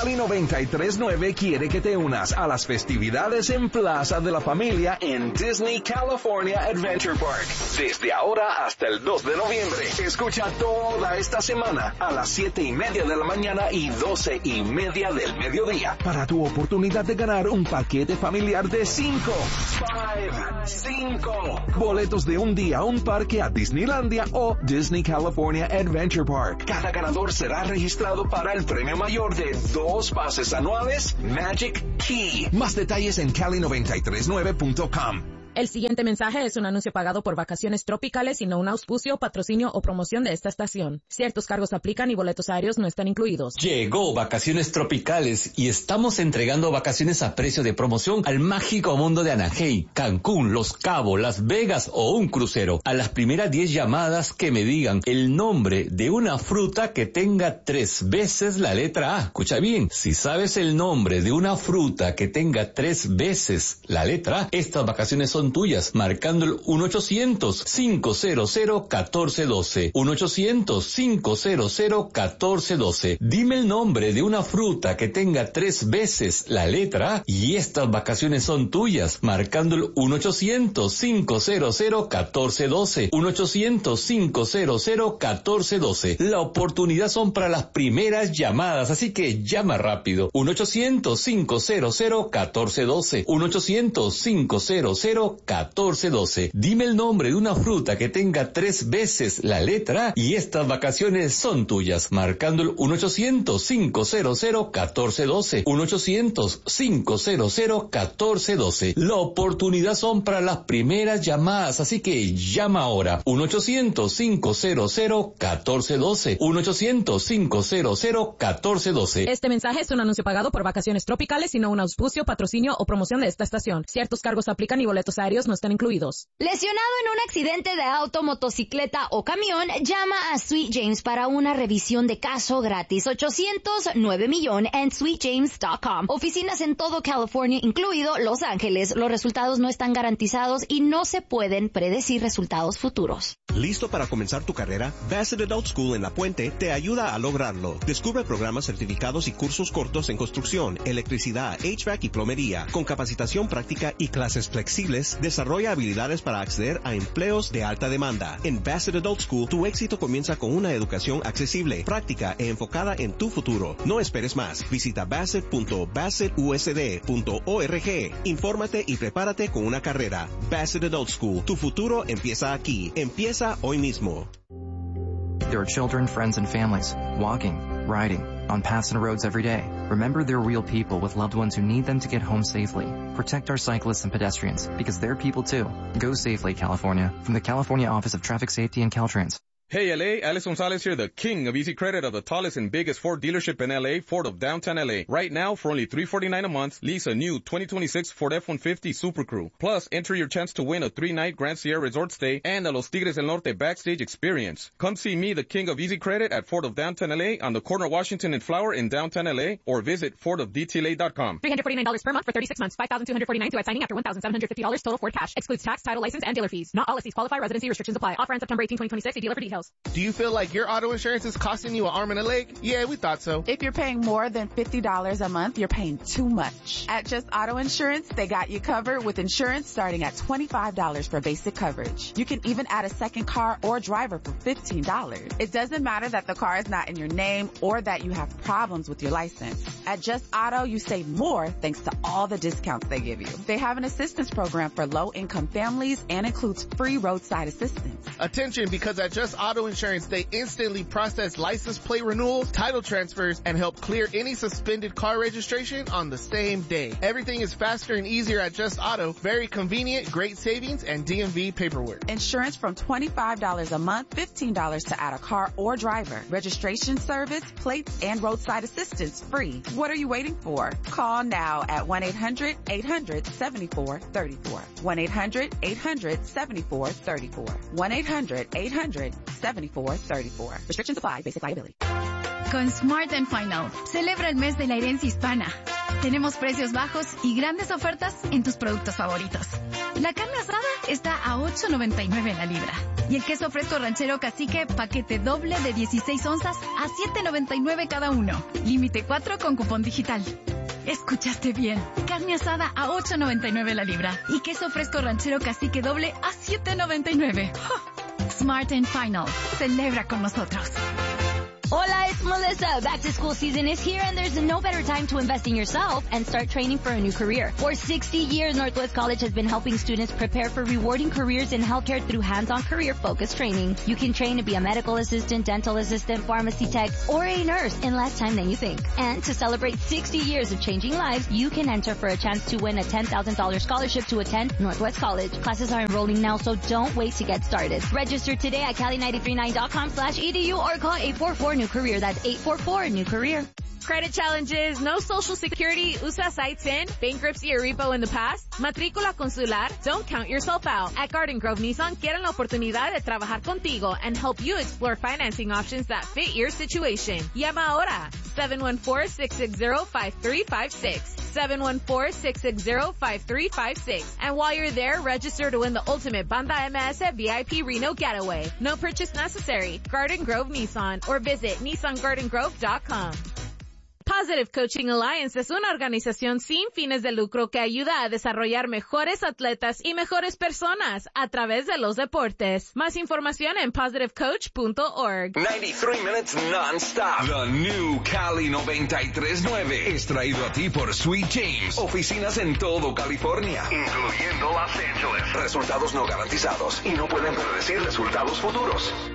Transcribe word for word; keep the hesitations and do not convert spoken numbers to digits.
Cali noventa y tres punto nueve quiere que te unas a las festividades en Plaza de la Familia en Disney California Adventure Park. Desde ahora hasta el dos de noviembre. Escucha toda esta semana a las siete y media de la mañana y doce y media del mediodía para tu oportunidad de ganar un paquete familiar de cinco, cinco boletos de un día a un parque a Disneylandia o Disney California Adventure Park. Cada ganador será registrado para el premio mayor de dos pases anuales Magic Key. Más detalles en cali noventa y tres nueve punto com. El siguiente mensaje es un anuncio pagado por Vacaciones Tropicales y no un auspicio, patrocinio o promoción de esta estación. Ciertos cargos aplican y boletos aéreos no están incluidos. Llegó Vacaciones Tropicales y estamos entregando vacaciones a precio de promoción al mágico mundo de Anaheim, Cancún, Los Cabos, Las Vegas o un crucero. A las primeras diez llamadas que me digan el nombre de una fruta que tenga tres veces la letra A. Escucha bien, si sabes el nombre de una fruta que tenga tres veces la letra A, estas vacaciones son tuyas, marcando el uno ochocientos, cinco cero cero, uno cuatro uno dos, uno ochocientos, cinco cero cero, uno cuatro uno dos. Dime el nombre de una fruta que tenga tres veces la letra A y estas vacaciones son tuyas, marcando el uno ochocientos, cinco cero cero, uno cuatro uno dos, uno ochocientos, cinco cero cero, uno cuatro uno dos. La oportunidad son para las primeras llamadas, así que llama rápido. uno ochocientos, cinco cero cero, uno cuatro uno dos, uno ochocientos, cinco cero cero, uno cuatro uno dos. Dime el nombre de una fruta que tenga tres veces la letra A y estas vacaciones son tuyas, marcando el uno ochocientos, cinco cero cero, uno cuatro uno dos, uno ochocientos, cinco cero cero, uno cuatro uno dos. La oportunidad son para las primeras llamadas, así que llama ahora. uno ochocientos, cinco cero cero, uno cuatro uno dos, uno ochocientos, cinco cero cero, uno cuatro uno dos. Este mensaje es un anuncio pagado por Vacaciones Tropicales y no un auspicio, patrocinio o promoción de esta estación. Ciertos cargos aplican y boletos aéreos no están incluidos. Lesionado en un accidente de auto, motocicleta o camión, llama a Sweet James para una revisión de caso gratis. ochocientos nueve millón en sweet james punto com. Oficinas en todo California, incluido Los Ángeles. Los resultados no están garantizados y no se pueden predecir resultados futuros. ¿Listo para comenzar tu carrera? Bassett Adult School en La Puente te ayuda a lograrlo. Descubre programas certificados y cursos cortos en construcción, electricidad, H V A C y plomería, con capacitación práctica y clases flexibles. Desarrolla habilidades para acceder a empleos de alta demanda. En Bassett Adult School, tu éxito comienza con una educación accesible, práctica e enfocada en tu futuro. No esperes más. Visita bassett punto bassett u s d punto org. Infórmate y prepárate con una carrera. Bassett Adult School. Tu futuro empieza aquí. Empieza hoy mismo. There are children, friends, and families walking, riding, on paths and roads every day. Remember, they're real people with loved ones who need them to get home safely. Protect our cyclists and pedestrians, because they're people too. Go safely, California. From the California Office of Traffic Safety and Caltrans. Hey L A, Alex Gonzalez here, the king of easy credit of the tallest and biggest Ford dealership in L A, Ford of downtown L A. Right now, for only three hundred forty-nine dollars a month, lease a new twenty twenty-six Ford F one fifty Super Crew. Plus, enter your chance to win a three-night Grand Sierra Resort stay and a Los Tigres del Norte backstage experience. Come see me, the king of easy credit, at Ford of downtown L A on the corner of Washington and Flower in downtown L A, or visit ford of d t l a dot com. three hundred forty-nine dollars per month for thirty-six months, five thousand two hundred forty-nine dollars due at signing after one thousand seven hundred fifty dollars total Ford cash. Excludes tax, title, license, and dealer fees. Not all lessee qualify. Residency restrictions apply. Offer on September eighteenth, twenty twenty-six. See dealer for details. Do you feel like your auto insurance is costing you an arm and a leg? Yeah, we thought so. If you're paying more than fifty dollars a month, you're paying too much. At Just Auto Insurance, they got you covered with insurance starting at twenty-five dollars for basic coverage. You can even add a second car or driver for fifteen dollars. It doesn't matter that the car is not in your name or that you have problems with your license. At Just Auto, you save more thanks to all the discounts they give you. They have an assistance program for low-income families and includes free roadside assistance. Attention, because at Just Auto Insurance, they instantly process license plate renewals, title transfers, and help clear any suspended car registration on the same day. Everything is faster and easier at Just Auto. Very convenient, great savings, and D M V paperwork. Insurance from twenty-five dollars a month, fifteen dollars to add a car or driver. Registration service, plates, and roadside assistance free. What are you waiting for? Call now at one eight hundred, eight hundred, seven four three four. one eight hundred, eight hundred, seven four three four. one eight hundred, eight hundred, seven four three four. Restrictions apply. Basic liability. Con Smart and Final, celebra el mes de la herencia hispana. Tenemos precios bajos y grandes ofertas en tus productos favoritos. La carne asada está a ocho noventa y nueve la libra. Y el queso fresco ranchero Cacique, paquete doble de dieciséis onzas a siete noventa y nueve cada uno. Límite cuatro con cupón digital. Escuchaste bien. Carne asada a ocho noventa y nueve la libra. Y queso fresco ranchero Cacique doble a siete noventa y nueve. ¡Oh! Smart and Final. Celebra con nosotros. Hola, it's Melissa. Back to school season is here and there's no better time to invest in yourself and start training for a new career. For sixty years, Northwest College has been helping students prepare for rewarding careers in healthcare through hands-on career-focused training. You can train to be a medical assistant, dental assistant, pharmacy tech, or a nurse in less time than you think. And to celebrate sixty years of changing lives, you can enter for a chance to win a ten thousand dollars scholarship to attend Northwest College. Classes are enrolling now, so don't wait to get started. Register today at Cali nine three nine dot com slash E D U or call eight four four new career. That's eight four four new career. Credit challenges, no social security, usa sites in, bankruptcy or repo in the past, matrícula consular, don't count yourself out. At Garden Grove Nissan quieren la oportunidad de trabajar contigo and help you explore financing options that fit your situation. Llama ahora, seven one four, six six zero, five three five six. seven one four, six six zero, five three five six. And while you're there, register to win the ultimate Banda M S V I P Reno getaway. No purchase necessary. Garden Grove Nissan or visit nissan garden grove dot com. Positive Coaching Alliance es una organización sin fines de lucro que ayuda a desarrollar mejores atletas y mejores personas a través de los deportes. Más información en positive coach punto org. ninety-three minutes non-stop. The new Cali noventa y tres nueve es traído a ti por Sweet James. Oficinas en todo California, incluyendo Los Ángeles. Resultados no garantizados y no pueden predecir resultados futuros.